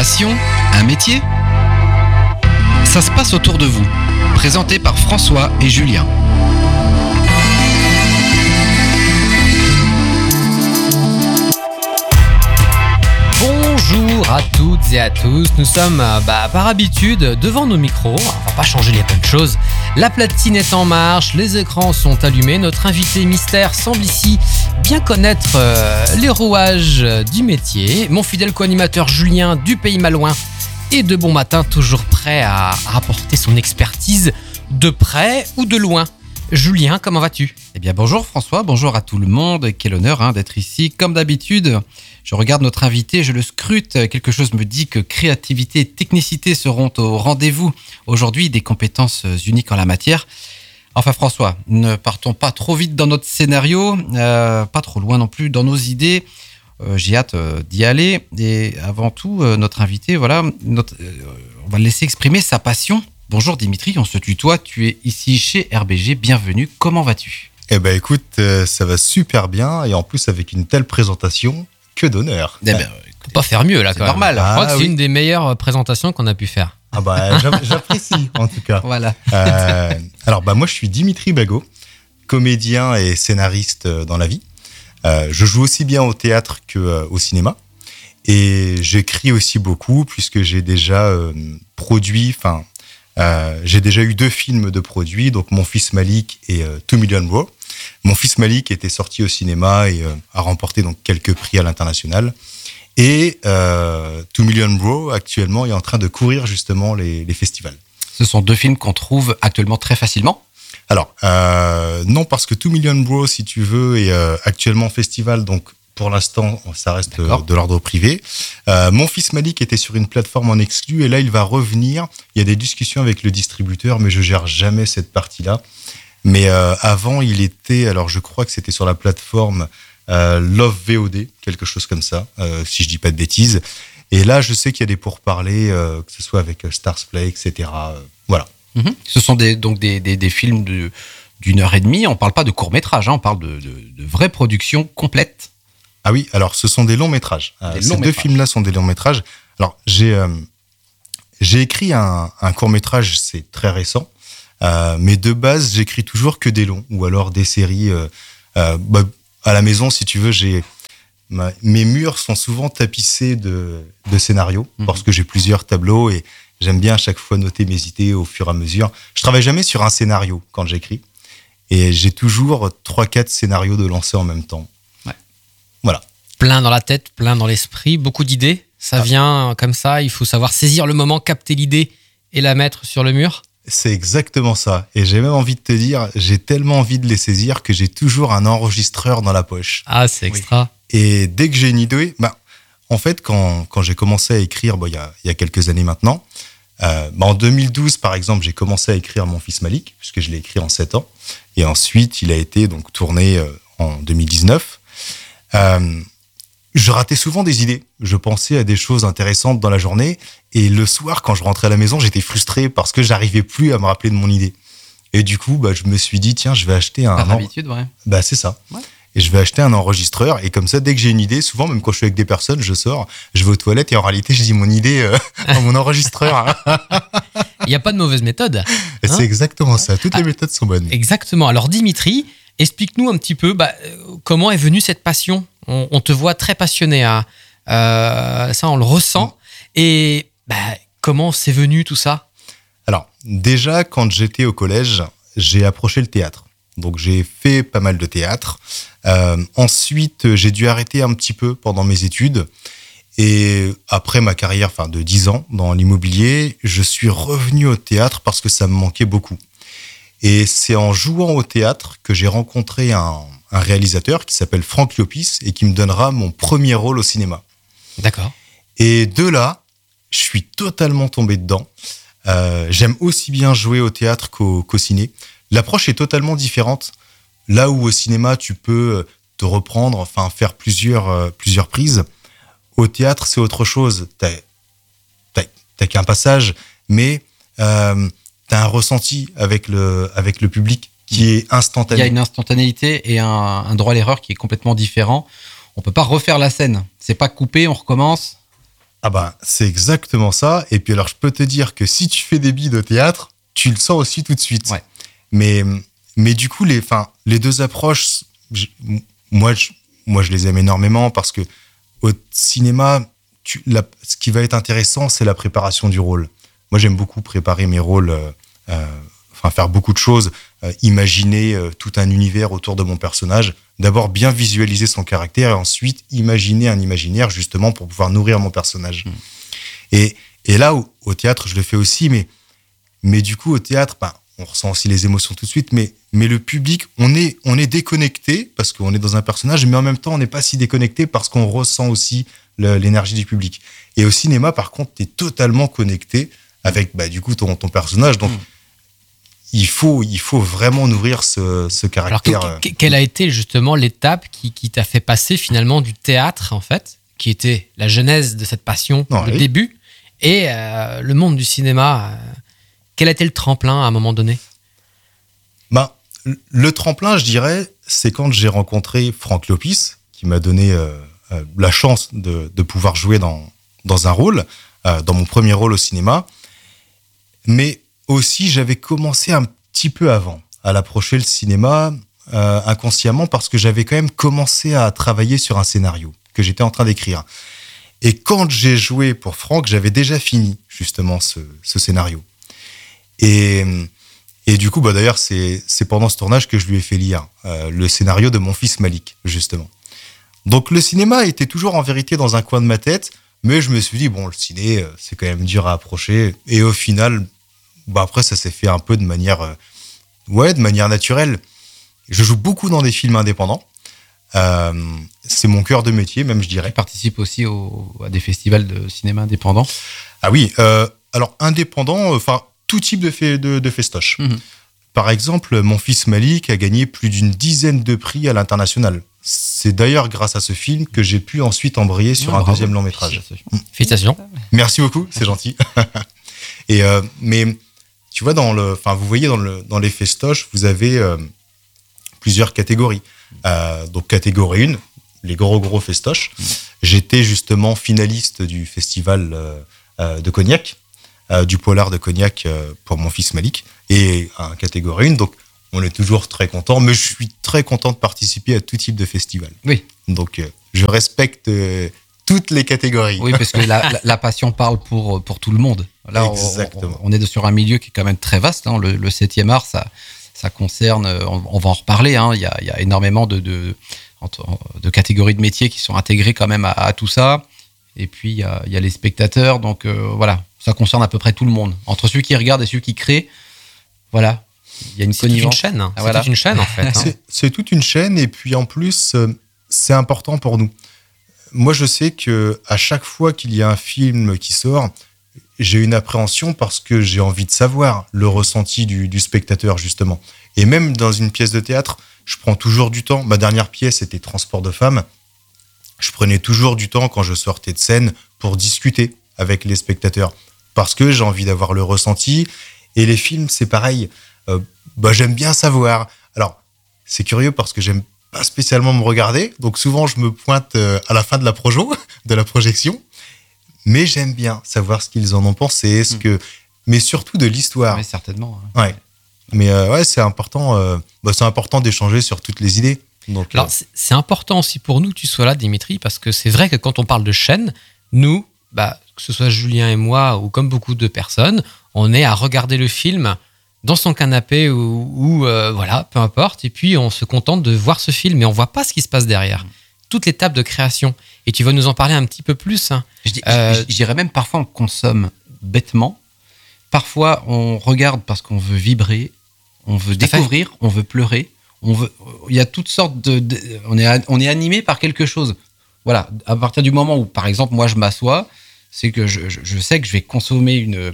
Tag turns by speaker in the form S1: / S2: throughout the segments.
S1: passion, un métier ? Ça se passe autour de vous. Présenté par François et Julien.
S2: Bonjour à toutes et à tous, nous sommes par habitude devant nos micros, on va pas changer les bonnes choses. La platine est en marche, les écrans sont allumés, notre invité mystère semble ici bien connaître les rouages du métier. Mon fidèle co-animateur Julien du Pays Malouin est de bon matin, toujours prêt à apporter son expertise de près ou de loin. Julien, comment vas-tu ?
S3: Eh bien bonjour François, bonjour à tout le monde, quel honneur d'être ici. Comme d'habitude, je regarde notre invité, je le scrute, quelque chose me dit que créativité et technicité seront au rendez-vous aujourd'hui, des compétences uniques en la matière. Enfin François, ne partons pas trop vite dans notre scénario, pas trop loin non plus dans nos idées. J'ai hâte d'y aller. Et avant tout, notre invité, on va le laisser exprimer sa passion. Bonjour Dimitri, on se tutoie, tu es ici chez RBG, bienvenue, comment vas-tu ?
S4: Eh ben écoute, ça va super bien et en plus avec une telle présentation, que d'honneur.
S2: Eh ben, faut pas faire mieux là quand même.
S3: Normal.
S2: Je crois que c'est une des meilleures présentations qu'on a pu faire.
S4: Ah bah j'apprécie en tout cas.
S3: Voilà.
S4: Alors moi je suis Dimitri Bagot, comédien et scénariste dans la vie. Je joue aussi bien au théâtre qu'au cinéma. Et j'écris aussi beaucoup puisque j'ai déjà j'ai déjà eu 2 films de produits, donc Mon fils Malik et 2 Million Bro. Mon fils Malik était sorti au cinéma et a remporté donc quelques prix à l'international. Et 2 Million Bro, actuellement, est en train de courir justement les festivals.
S3: Ce sont 2 films qu'on trouve actuellement très facilement ?
S4: Alors, non, parce que 2 Million Bro, si tu veux, est actuellement en festival, donc pour l'instant, ça reste de l'ordre privé. Mon fils Malik était sur une plateforme en exclu et là, il va revenir. Il y a des discussions avec le distributeur, mais je gère jamais cette partie-là. Mais avant, il était, alors je crois que c'était sur la plateforme Love VOD, quelque chose comme ça, si je dis pas de bêtises. Et là, je sais qu'il y a des pourparlers, que ce soit avec Stars Play, etc. Voilà.
S3: Mm-hmm. Ce sont des films d'une heure et demie. On parle pas de court-métrage, on parle de vraies productions complètes.
S4: Ah oui, alors ce sont des longs métrages. Ces 2 films-là sont des longs métrages. Alors j'ai écrit un court métrage, c'est très récent, mais de base j'écris toujours que des longs ou alors des séries. À la maison, si tu veux, mes murs sont souvent tapissés de scénarios parce que j'ai plusieurs tableaux et j'aime bien à chaque fois noter mes idées au fur et à mesure. Je travaille jamais sur un scénario quand j'écris et j'ai toujours 3-4 scénarios de lancer en même temps. Voilà.
S2: Plein dans la tête, plein dans l'esprit, beaucoup d'idées. Ça vient comme ça, il faut savoir saisir le moment, capter l'idée et la mettre sur le mur.
S4: C'est exactement ça. Et j'ai même envie de te dire, j'ai tellement envie de les saisir que j'ai toujours un enregistreur dans la poche.
S2: Ah, c'est extra.
S4: Oui. Et dès que j'ai une idée, en fait, quand j'ai commencé à écrire, il y a quelques années maintenant, en 2012, par exemple, j'ai commencé à écrire Mon fils Malik, puisque je l'ai écrit en 7 ans. Et ensuite, il a été donc tourné en 2019. Je ratais souvent des idées. Je pensais à des choses intéressantes dans la journée et le soir, quand je rentrais à la maison, j'étais frustré parce que j'arrivais plus à me rappeler de mon idée. Et du coup, je me suis dit, tiens, je vais acheter
S3: Par habitude, ouais.
S4: C'est ça.
S3: Ouais.
S4: Et je vais acheter un enregistreur et comme ça, dès que j'ai une idée, souvent, même quand je suis avec des personnes, je sors, je vais aux toilettes et en réalité, je dis mon idée dans mon enregistreur.
S2: Il n'y a pas de mauvaise méthode.
S4: C'est exactement ça. Toutes les méthodes sont bonnes.
S2: Exactement. Alors Dimitri, explique-nous un petit peu comment est venue cette passion. On te voit très passionné, ça on le ressent. Et comment c'est venu tout ça ?
S4: Alors déjà, quand j'étais au collège, j'ai approché le théâtre. Donc j'ai fait pas mal de théâtre. Ensuite, j'ai dû arrêter un petit peu pendant mes études. Et après ma carrière de 10 ans dans l'immobilier, je suis revenu au théâtre parce que ça me manquait beaucoup. Et c'est en jouant au théâtre que j'ai rencontré un réalisateur qui s'appelle Franck Llopis et qui me donnera mon premier rôle au cinéma.
S2: D'accord.
S4: Et de là, je suis totalement tombé dedans. J'aime aussi bien jouer au théâtre qu'au ciné. L'approche est totalement différente. Là où au cinéma, tu peux te reprendre, faire plusieurs prises. Au théâtre, c'est autre chose. T'as qu'un passage, mais t'as un ressenti avec le public qui est instantané.
S3: Il y a une instantanéité et un droit à l'erreur qui est complètement différent. On peut pas refaire la scène. C'est pas coupé, on recommence.
S4: Ah bah, c'est exactement ça. Et puis alors, je peux te dire que si tu fais des bides au théâtre, tu le sens aussi tout de suite.
S3: Ouais.
S4: Mais du coup, les deux approches, moi, je les aime énormément parce que au cinéma, ce qui va être intéressant, c'est la préparation du rôle. Moi, j'aime beaucoup préparer mes rôles, faire beaucoup de choses, imaginer tout un univers autour de mon personnage. D'abord, bien visualiser son caractère et ensuite imaginer un imaginaire justement pour pouvoir nourrir mon personnage. Et là, au théâtre, je le fais aussi, mais du coup, au théâtre, on ressent aussi les émotions tout de suite, mais le public, on est déconnecté parce qu'on est dans un personnage, mais en même temps, on n'est pas si déconnecté parce qu'on ressent aussi l'énergie du public. Et au cinéma, par contre, tu es totalement connecté avec du coup ton personnage. Donc, il faut vraiment nourrir ce caractère.
S2: Alors, quelle a été justement l'étape qui t'a fait passer finalement du théâtre, en fait, qui était la genèse de cette passion, le début, et le monde du cinéma quel a été le tremplin à un moment donné ?
S4: Le tremplin, je dirais, c'est quand j'ai rencontré Franck Lopis, qui m'a donné la chance de pouvoir jouer dans un rôle, dans mon premier rôle au cinéma. Mais aussi, j'avais commencé un petit peu avant à l'approcher le cinéma inconsciemment parce que j'avais quand même commencé à travailler sur un scénario que j'étais en train d'écrire. Et quand j'ai joué pour Franck, j'avais déjà fini justement ce scénario. Et du coup, d'ailleurs, c'est pendant ce tournage que je lui ai fait lire le scénario de Mon fils Malik, justement. Donc le cinéma était toujours en vérité dans un coin de ma tête, mais je me suis dit, le ciné, c'est quand même dur à approcher. Et au final, après, ça s'est fait un peu de manière naturelle. Je joue beaucoup dans des films indépendants. C'est mon cœur de métier, même, je dirais.
S3: Tu participes aussi à des festivals de cinéma indépendant ?
S4: Ah oui, alors indépendant, tout type de festoche. Par exemple, Mon fils Malik a gagné plus d'une dizaine de prix à l'international. C'est d'ailleurs grâce à ce film que j'ai pu ensuite embrayer sur un deuxième long métrage.
S2: Félicitations.
S4: Merci beaucoup, c'est gentil. Et mais tu vois, vous voyez dans les festoches, vous avez plusieurs catégories. Donc catégorie 1, les gros festoches. J'étais justement finaliste du festival de Cognac, du polar de Cognac pour Mon fils Malik, et en catégorie 1. Donc on est toujours très content, mais je suis très content de participer à tout type de festival.
S3: Oui.
S4: Donc je respecte toutes les catégories.
S3: Oui, parce que la passion parle pour tout le monde. Là,
S4: exactement.
S3: On est sur un milieu qui est quand même très vaste. Le 7e art, ça concerne, on va en reparler, il y a énormément de catégories de métiers qui sont intégrées quand même à tout ça. Et puis, il y a les spectateurs. Donc, voilà, ça concerne à peu près tout le monde. Entre ceux qui regardent et ceux qui créent, voilà, il y a une connivence.
S2: C'est toute une chaîne.
S3: Ah, voilà.
S2: C'est toute une chaîne, en fait.
S4: C'est toute une chaîne. Et puis, en plus, c'est important pour nous. Moi, je sais qu'à chaque fois qu'il y a un film qui sort, j'ai une appréhension parce que j'ai envie de savoir le ressenti du spectateur, justement. Et même dans une pièce de théâtre, je prends toujours du temps. Ma dernière pièce était Transport de femmes. Je prenais toujours du temps quand je sortais de scène pour discuter avec les spectateurs parce que j'ai envie d'avoir le ressenti. Et les films, c'est pareil. J'aime bien savoir. Alors, c'est curieux parce que j'aime pas spécialement me regarder. Donc, souvent, je me pointe à la fin de la projection. Mais j'aime bien savoir ce qu'ils en ont pensé, mais surtout de l'histoire.
S3: Oui, certainement.
S4: Ouais. Mais c'est important. C'est important d'échanger sur toutes les idées. Donc,
S2: alors, c'est important aussi pour nous que tu sois là, Dimitri, parce que c'est vrai que quand on parle de chaîne, nous, que ce soit Julien et moi ou comme beaucoup de personnes, on est à regarder le film dans son canapé ou voilà, peu importe. Et puis on se contente de voir ce film, mais on voit pas ce qui se passe derrière. Toute l'étape de création. Et tu vas nous en parler un petit peu plus.
S3: Je dirais même parfois on consomme bêtement. Parfois on regarde parce qu'on veut vibrer, on veut découvrir, on veut pleurer. Il y a toutes sortes on est animé par quelque chose. Voilà, à partir du moment où, par exemple, moi je m'assois, c'est que je sais que je vais consommer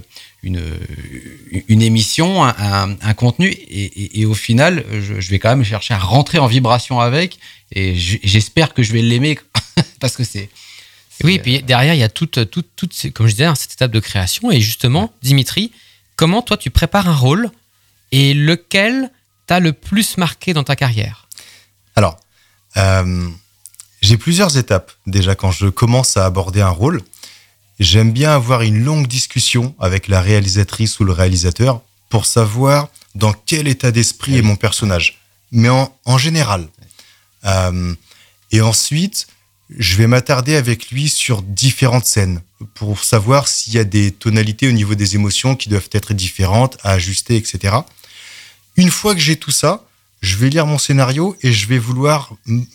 S3: une émission, un contenu, et au final, je vais quand même chercher à rentrer en vibration avec, et j'espère que je vais l'aimer, parce que c'est...
S2: Oui, et puis derrière, il y a toute comme je disais, cette étape de création, et justement, Dimitri, comment toi tu prépares un rôle, et lequel t'as le plus marqué dans ta carrière ?
S4: Alors, j'ai plusieurs étapes, déjà, quand je commence à aborder un rôle. j'aime bien avoir une longue discussion avec la réalisatrice ou le réalisateur pour savoir dans quel état d'esprit est mon personnage. Mais en général. Et ensuite, je vais m'attarder avec lui sur différentes scènes pour savoir s'il y a des tonalités au niveau des émotions qui doivent être différentes, à ajuster, etc. Une fois que j'ai tout ça, je vais lire mon scénario et je vais vouloir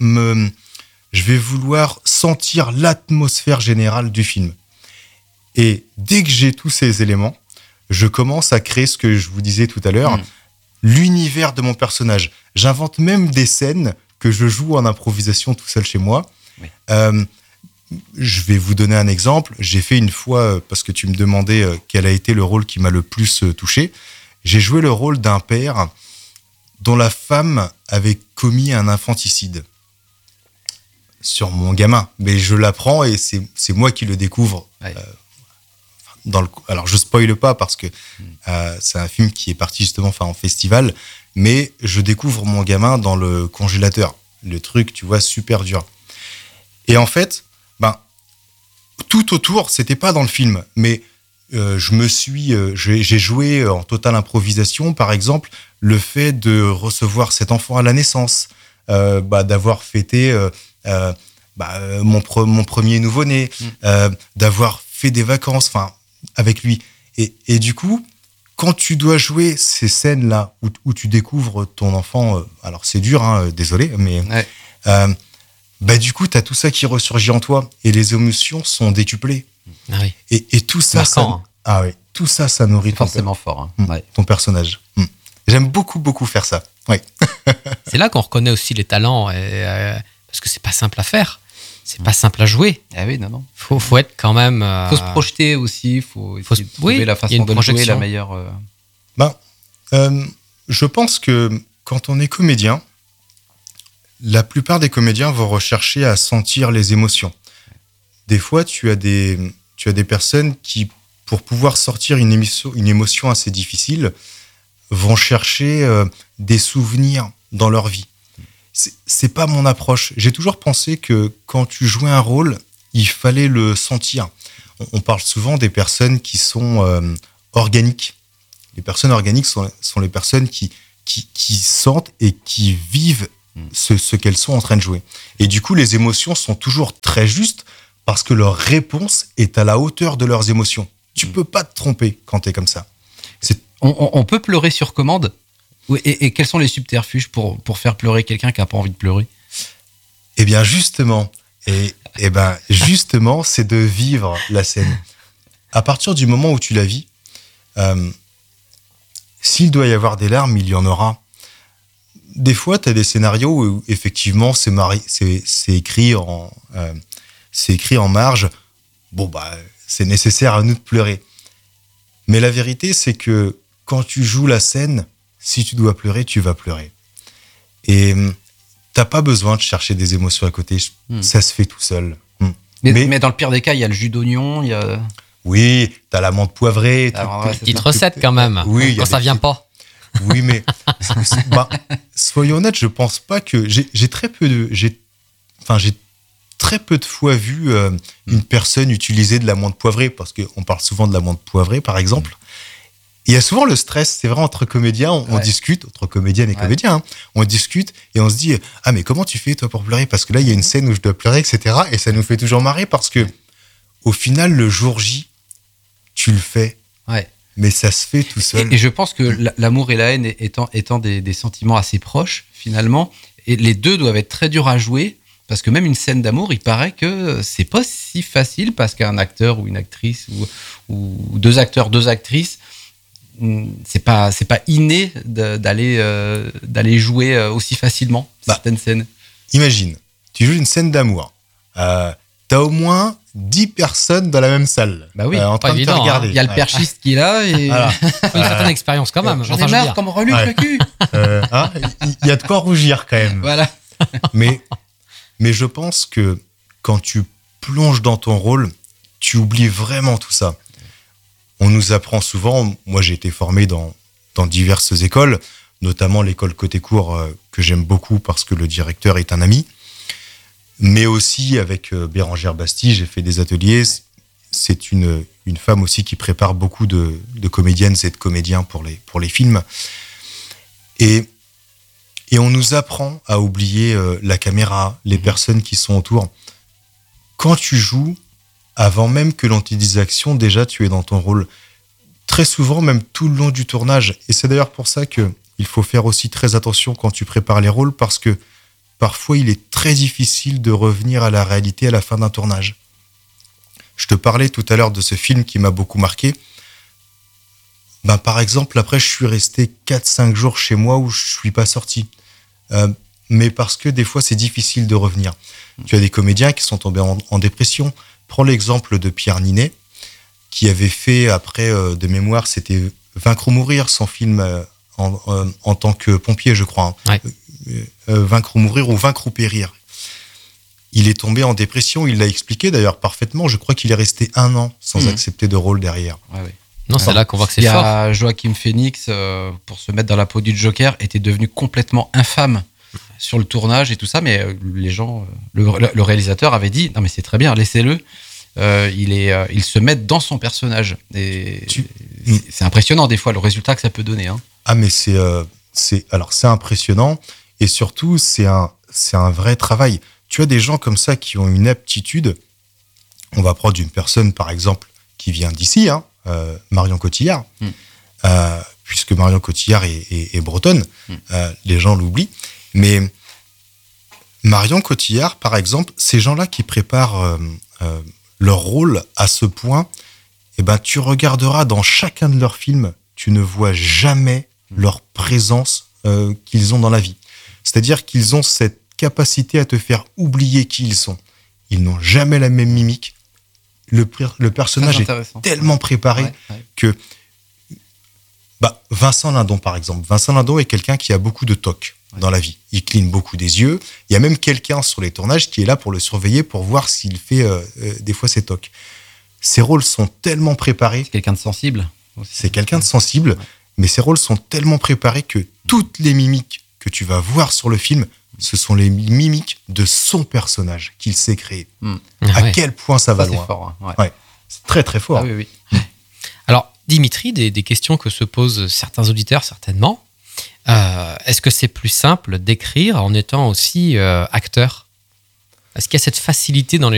S4: sentir l'atmosphère générale du film. Et dès que j'ai tous ces éléments, je commence à créer ce que je vous disais tout à l'heure, l'univers de mon personnage. J'invente même des scènes que je joue en improvisation tout seul chez moi. Oui. Je vais vous donner un exemple. J'ai fait une fois, parce que tu me demandais quel a été le rôle qui m'a le plus touché, j'ai joué le rôle d'un père dont la femme avait commis un infanticide sur mon gamin. Mais je l'apprends et c'est moi qui le découvre. Ouais. Alors, je spoile pas parce que c'est un film qui est parti justement en festival, mais je découvre mon gamin dans le congélateur. Le truc, tu vois, super dur. Et en fait, tout autour, c'était pas dans le film, mais j'ai joué en totale improvisation, par exemple, le fait de recevoir cet enfant à la naissance, d'avoir fêté mon premier nouveau-né, d'avoir fait des vacances, avec lui. Et du coup, quand tu dois jouer ces scènes-là où tu découvres ton enfant, alors c'est dur, désolé, mais du coup, tu as tout ça qui ressurgit en toi et les émotions sont décuplées.
S2: Ah oui.
S4: Et tout ça, tout ça, ça nourrit
S3: forcément fort.
S4: Ton personnage. J'aime beaucoup faire ça. Ouais.
S2: C'est là qu'on reconnaît aussi les talents, parce que c'est pas simple à faire. C'est pas simple à jouer.
S3: Ah oui, non.
S2: Faut être quand même.
S3: Faut se projeter aussi. Faut trouver la façon de jouer la meilleure.
S4: Je pense que quand on est comédien, la plupart des comédiens vont rechercher à sentir les émotions. Des fois, tu as des personnes qui, pour pouvoir sortir une émotion assez difficile, vont chercher des souvenirs dans leur vie. C'est pas mon approche. J'ai toujours pensé que quand tu jouais un rôle, il fallait le sentir. On parle souvent des personnes qui sont organiques. Les personnes organiques sont les personnes qui sentent et qui vivent ce qu'elles sont en train de jouer. Et du coup, les émotions sont toujours très justes parce que leur réponse est à la hauteur de leurs émotions. Tu peux pas te tromper quand t'es comme ça.
S3: On peut pleurer sur commande ? Et quels sont les subterfuges pour faire pleurer quelqu'un qui n'a pas envie de pleurer ?
S4: Eh bien, justement, c'est de vivre la scène. À partir du moment où tu la vis, s'il doit y avoir des larmes, il y en aura. Des fois, tu as des scénarios où, effectivement, c'est écrit en marge. C'est nécessaire à nous de pleurer. Mais la vérité, c'est que quand tu joues la scène, si tu dois pleurer, tu vas pleurer. Et t'as pas besoin de chercher des émotions à côté. Ça se fait tout seul.
S3: Mais dans le pire des cas, il y a le jus d'oignon, il y a...
S4: Oui, t'as la menthe poivrée.
S2: Petite recette quand même,
S4: oui,
S2: quand ça vient pas.
S4: Oui, mais soyons honnêtes, je pense pas que... J'ai très peu de fois vu une personne utiliser de la menthe poivrée, parce qu'on parle souvent de la menthe poivrée, par exemple. Il y a souvent le stress, c'est vrai, entre comédiens, on discute, entre comédiennes et comédiens, on discute et on se dit « Ah, mais comment tu fais, toi, pour pleurer ? Parce que là, il y a une scène où je dois pleurer, etc. » Et ça nous fait toujours marrer parce que, au final, le jour J, tu le fais. Ouais. Mais ça se fait tout seul.
S3: Et je pense que l'amour et la haine étant des sentiments assez proches, finalement, et les deux doivent être très durs à jouer, parce que même une scène d'amour, il paraît que c'est pas si facile, parce qu'un acteur ou une actrice, ou deux acteurs, deux actrices, c'est pas inné d'aller jouer aussi facilement certaines scènes.
S4: Imagine, tu joues une scène d'amour. T'as au moins 10 personnes dans la même salle.
S3: En train de te regarder. Il y a le perchiste qui est là. Et...
S2: Voilà. Une certaine expérience quand même.
S3: J'en ai marre comme reluque le cul.
S4: Il y a de quoi rougir quand même.
S3: Voilà.
S4: Mais je pense que quand tu plonges dans ton rôle, tu oublies vraiment tout ça. On nous apprend souvent, moi j'ai été formé dans diverses écoles, notamment l'école Côté-Cours que j'aime beaucoup parce que le directeur est un ami, mais aussi avec Bérangère Bastille, j'ai fait des ateliers. c'est une femme aussi qui prépare beaucoup de comédiennes et de comédiens pour les films. Et on nous apprend à oublier la caméra, les personnes qui sont autour. Quand tu joues, avant même que l'on te dise action, déjà tu es dans ton rôle. Très souvent, même tout le long du tournage. Et c'est d'ailleurs pour ça qu'il faut faire aussi très attention quand tu prépares les rôles, parce que parfois il est très difficile de revenir à la réalité à la fin d'un tournage. Je te parlais tout à l'heure de ce film qui m'a beaucoup marqué. Par exemple, après, je suis resté 4-5 jours chez moi où je suis pas sorti. Mais parce que des fois, c'est difficile de revenir. Tu as des comédiens qui sont tombés en dépression. Prends l'exemple de Pierre Ninet, qui avait fait, après, de mémoire, c'était Vaincre ou mourir, son film en tant que pompier, je crois.
S2: Ouais.
S4: Vaincre ou mourir ou Vaincre ou périr. Il est tombé en dépression, il l'a expliqué d'ailleurs parfaitement. Je crois qu'il est resté 1 an sans accepter de rôle derrière.
S3: Ouais.
S2: Non, c'est là qu'on voit que c'est
S3: Il y
S2: fort.
S3: a Joaquin Phoenix, pour se mettre dans la peau du Joker, était devenu complètement infâme sur le tournage et tout ça, mais les gens, le réalisateur avait dit non mais c'est très bien, laissez-le. Il se met dans son personnage. Et c'est impressionnant des fois le résultat que ça peut donner. Hein.
S4: Ah mais c'est impressionnant et surtout c'est un vrai travail. Tu as des gens comme ça qui ont une aptitude. On va prendre une personne par exemple qui vient d'ici, Marion Cotillard, puisque Marion Cotillard est bretonne. Les gens l'oublient, mais Marion Cotillard par exemple, ces gens-là qui préparent leur rôle à ce point, tu regarderas dans chacun de leurs films, tu ne vois jamais leur présence qu'ils ont dans la vie. C'est-à-dire qu'ils ont cette capacité à te faire oublier qui ils sont. Ils n'ont jamais la même mimique. Le personnage est tellement préparé que... Vincent Lindon, par exemple. Vincent Lindon est quelqu'un qui a beaucoup de tocs dans la vie. Il cligne beaucoup des yeux. Il y a même quelqu'un sur les tournages qui est là pour le surveiller, pour voir s'il fait des fois ses tocs. Ses rôles sont tellement préparés.
S3: C'est quelqu'un de sensible.
S4: C'est quelqu'un de sensible, mais ses rôles sont tellement préparés que toutes les mimiques que tu vas voir sur le film, ce sont les mimiques de son personnage qu'il s'est créé. À quel point ça va loin.
S3: C'est fort.
S4: C'est très très fort.
S3: Ah, oui.
S2: Alors, Dimitri, des questions que se posent certains auditeurs, certainement. Est-ce que c'est plus simple d'écrire en étant aussi acteur ? Est-ce qu'il y a cette facilité dans